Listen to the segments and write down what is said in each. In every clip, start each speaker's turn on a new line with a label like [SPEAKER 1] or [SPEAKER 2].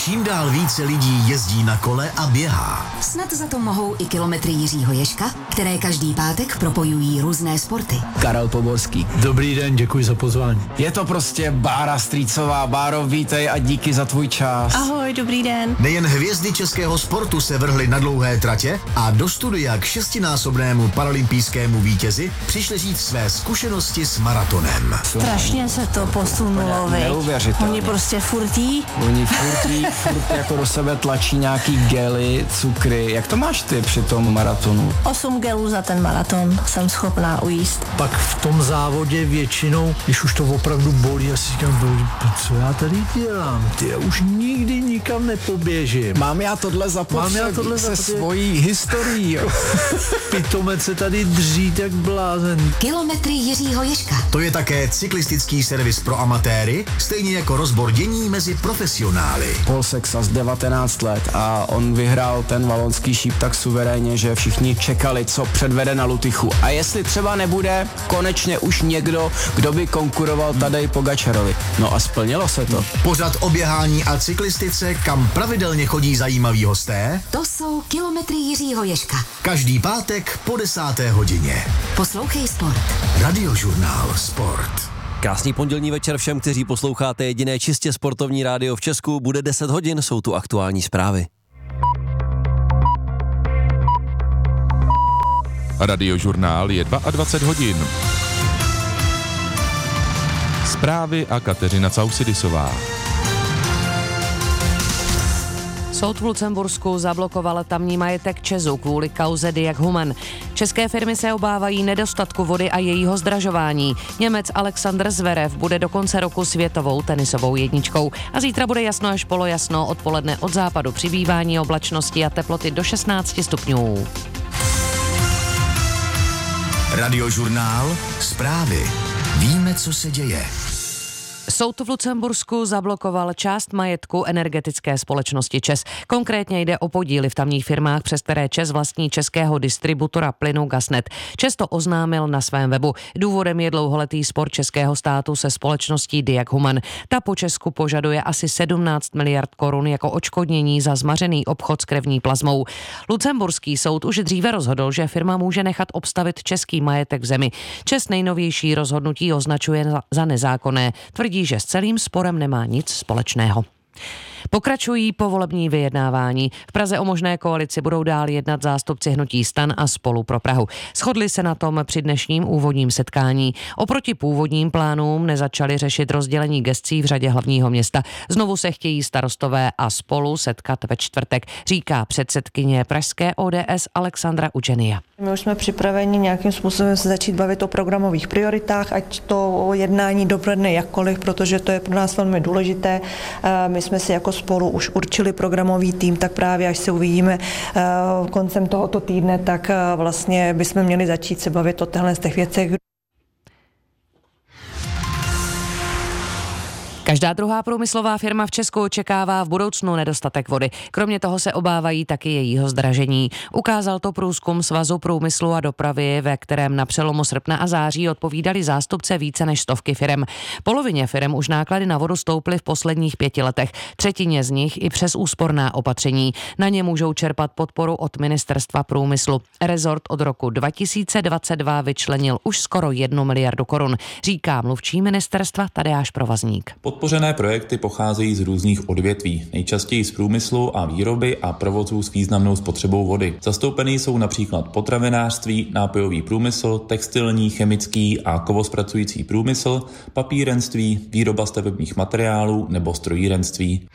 [SPEAKER 1] Čím dál více lidí jezdí na kole a běhá.
[SPEAKER 2] Snad za to mohou i kilometry Jiřího Ježka, které každý pátek propojují různé sporty.
[SPEAKER 3] Karel Poborský.
[SPEAKER 4] Dobrý den, děkuji za pozvání.
[SPEAKER 3] Je to prostě Bára Strýcová. Báro, vítej a díky za tvůj čas.
[SPEAKER 5] Ahoj, dobrý den.
[SPEAKER 1] Nejen hvězdy českého sportu se vrhly na dlouhé tratě a do studia k 6násobnému paralympijskému vítězi přišli říct své zkušenosti s maratonem.
[SPEAKER 5] Strašně se to posunulo,
[SPEAKER 3] Neuvěřitelně.
[SPEAKER 5] Oni prostě furtí.
[SPEAKER 3] Oni furt jako do sebe tlačí nějaký gely, cukry. Jak to máš ty při tom maratonu?
[SPEAKER 5] 8 gelů za ten maraton jsem schopná ujíst.
[SPEAKER 4] Pak v tom závodě většinou, když už to opravdu bolí, já si říkám, co já tady dělám? Já už nikdy nikam nepoběžím.
[SPEAKER 3] Mám já tohle zapotřebí se svojí historií.
[SPEAKER 4] Pitomec se tady dří tak blázen.
[SPEAKER 2] Kilometry Jiřího Ježka.
[SPEAKER 1] To je také cyklistický servis pro amatéry, stejně jako rozbor dění mezi profesionály.
[SPEAKER 3] Paul Sexas 19 let a on vyhrál ten valonský šíp tak suverénně, že všichni čekali, co předvede na Lutychu. A jestli třeba nebude konečně už někdo, kdo by konkuroval Tadej Pogačarovi. No a splnilo se to.
[SPEAKER 1] Pořad o běhání a cyklistice, kam pravidelně chodí zajímaví hosté.
[SPEAKER 2] To jsou kilometry Jiřího Ježka.
[SPEAKER 1] Každý pátek po 10. hodině.
[SPEAKER 2] Poslouchej sport.
[SPEAKER 1] Radiožurnál Sport.
[SPEAKER 6] Krásný pondělní večer všem, kteří posloucháte jediné čistě sportovní rádio v Česku. Bude 10 hodin, jsou tu aktuální zprávy.
[SPEAKER 7] Radiožurnál je 22 hodin. Zprávy a Kateřina Causidisová.
[SPEAKER 8] Soud v Lucembursku zablokoval tamní majetek ČEZu kvůli kauze Diag Human. České firmy se obávají nedostatku vody a jejího zdražování. Němec Alexander Zverev bude do konce roku světovou tenisovou jedničkou. A zítra bude jasno až polojasno, odpoledne od západu přibývání oblačnosti a teploty do 16 stupňů.
[SPEAKER 1] Radiožurnál Zprávy. Víme, co se děje.
[SPEAKER 8] Soud v Lucembursku zablokoval část majetku energetické společnosti ČEZ. Konkrétně jde o podíly v tamních firmách, přes které ČEZ vlastní českého distributora plynu Gasnet. ČEZ to oznámil na svém webu. Důvodem je dlouholetý spor českého státu se společností Diag Human. Ta po Česku požaduje asi 17 miliard korun jako odškodnění za zmařený obchod s krevní plazmou. Lucemburský soud už dříve rozhodl, že firma může nechat obstavit český majetek v zemi. ČEZ nejnovější rozhodnutí označuje za nezákonné. Tvrdí, že s celým sporem nemá nic společného. Pokračují povolební vyjednávání. V Praze o možné koalici budou dál jednat zástupci hnutí STAN a Spolu pro Prahu. Shodli se na tom při dnešním úvodním setkání. Oproti původním plánům nezačali řešit rozdělení gescí v řadě hlavního města. Znovu se chtějí Starostové a Spolu setkat ve čtvrtek, říká předsedkyně pražské ODS Alexandra Udženia.
[SPEAKER 9] My už jsme připraveni nějakým způsobem se začít bavit o programových prioritách, ať to jednání dopadne jakkoliv, protože to je pro nás velmi důležité. My jsme si jako Spolu už určili programový tým, tak právě až se uvidíme koncem tohoto týdne, tak vlastně bychom měli začít se bavit o těch věcech.
[SPEAKER 8] Každá druhá průmyslová firma v Česku očekává v budoucnu nedostatek vody. Kromě toho se obávají taky jejího zdražení. Ukázal to průzkum Svazu průmyslu a dopravy, ve kterém na přelomu srpna a září odpovídali zástupce více než 100 firem. Polovině firem už náklady na vodu stouply v posledních 5 letech. Třetině z nich i přes úsporná opatření. Na ně můžou čerpat podporu od Ministerstva průmyslu. Rezort od roku 2022 vyčlenil už skoro 1 miliardu korun, říká mluvčí ministerstva Tadeáš Provazník.
[SPEAKER 10] Podpořené projekty pocházejí z různých odvětví, nejčastěji z průmyslu a výroby a provozů s významnou spotřebou vody. Zastoupený jsou například potravinářství, nápojový průmysl, textilní, chemický a kovospracující průmysl, papírenství, výroba stavebních materiálů nebo strojírenství.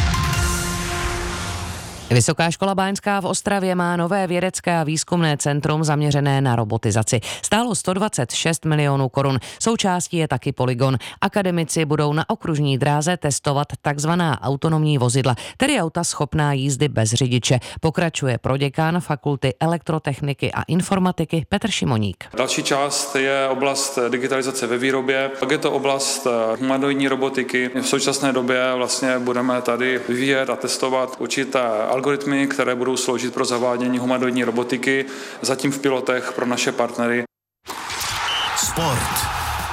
[SPEAKER 8] Vysoká škola báňská v Ostravě má nové vědecké a výzkumné centrum zaměřené na robotizaci. Stálo 126 milionů korun. Součástí je taky polygon. Akademici budou na okružní dráze testovat takzvaná autonomní vozidla, tedy auta schopná jízdy bez řidiče. Pokračuje proděkán Fakulty elektrotechniky a informatiky Petr Šimoník.
[SPEAKER 11] Další část je oblast digitalizace ve výrobě. Pak je to oblast humanoidní robotiky. V současné době vlastně budeme tady vyvíjet a testovat určité algoritmy, které budou sloužit pro zavádění humanoidní robotiky, zatím v pilotech pro naše partnery.
[SPEAKER 1] Sport.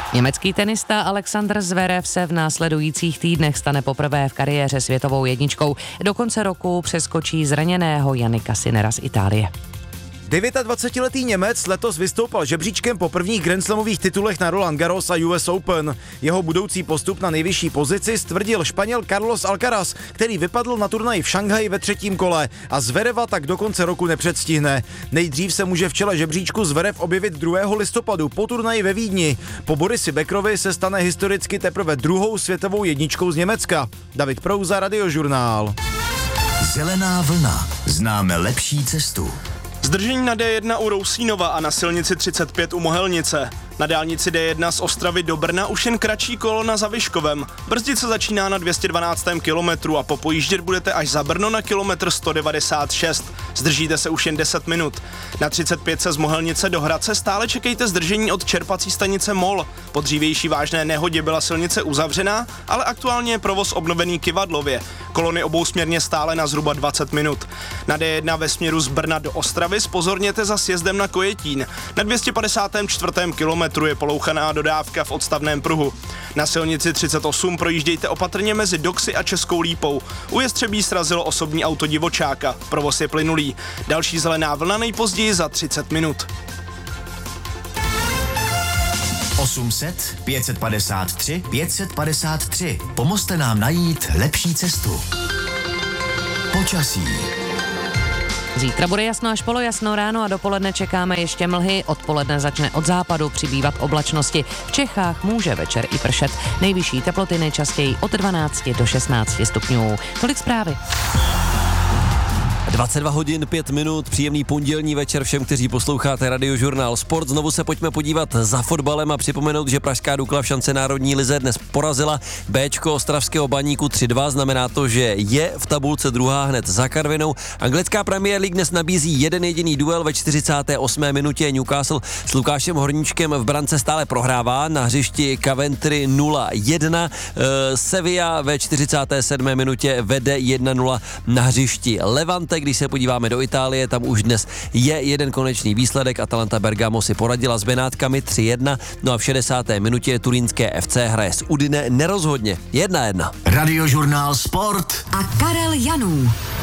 [SPEAKER 8] Německý tenista Alexander Zverev se v následujících týdnech stane poprvé v kariéře světovou jedničkou. Do konce roku přeskočí zraněného Jannika Sinnera z Itálie.
[SPEAKER 12] 29-letý Němec letos vystoupal žebříčkem po prvních grandslamových titulech na Roland Garros a US Open. Jeho budoucí postup na nejvyšší pozici stvrdil Španěl Carlos Alcaraz, který vypadl na turnaji v Šanghaji ve 3. kole a Zvereva tak do konce roku nepředstihne. Nejdřív se může v čele žebříčku Zverev objevit 2. listopadu po turnaji ve Vídni. Po Borisi Beckerovi se stane historicky teprve 2. světovou jedničkou z Německa. David Prouza, Radiožurnál.
[SPEAKER 1] Zelená vlna. Známe lepší cestu.
[SPEAKER 13] Zdržení na D1 u Rousínova a na silnici 35 u Mohelnice. Na dálnici D1 z Ostravy do Brna už jen kratší kolona za Vyškovem. Brzdit se začíná na 212. kilometru a popojíždět budete až za Brno na kilometr 196. Zdržíte se už jen 10 minut. Na 35 z Mohelnice do Hradce stále čekejte zdržení od čerpací stanice MOL. Po dřívější vážné nehodě byla silnice uzavřená, ale aktuálně je provoz obnovený Kyvadlově. Kolony obousměrně stále na zhruba 20 minut. Na D1 ve směru z Brna do Ostravy zpozorněte za sjezdem na Kojetín. Na 254. kilometru je polouchaná dodávka v odstavném pruhu. Na silnici 38 projíždějte opatrně mezi Doxy a Českou Lípou. U Jestřebí srazilo osobní auto divočáka. Provoz je plynulý. Další zelená vlna nejpozději za 30 minut.
[SPEAKER 1] 800 553 553. Pomozte nám najít lepší cestu. Počasí.
[SPEAKER 8] Zítra bude jasno až polojasno, ráno a dopoledne čekáme ještě mlhy, odpoledne začne od západu přibývat oblačnosti. V Čechách může večer i pršet. Nejvyšší teploty nejčastěji od 12 do 16 stupňů. Tolik zprávy.
[SPEAKER 6] 22 hodin 5 minut, příjemný pondělní večer všem, kteří posloucháte Radiožurnál Sport. Znovu se pojďme podívat za fotbalem a připomenout, že pražská Dukla v šance národní lize dnes porazila Bčko Ostravského Baníku 3-2. Znamená to, že je v tabulce druhá hned za Karvinou. Anglická Premier League dnes nabízí jeden jediný duel ve 48. minutě. Newcastle s Lukášem Horníčkem v brance stále prohrává. Na hřišti Coventry 0-1. Sevilla ve 47. minutě vede 1-0 na hřišti Levante. Když se podíváme do Itálie, tam už dnes je jeden konečný výsledek. Atalanta Bergamo si poradila s Benátkami 3-1, no a v 60. minutě turínské FC hraje s Udine nerozhodně 1-1.
[SPEAKER 1] Radiožurnál Sport
[SPEAKER 2] a Karel Janů.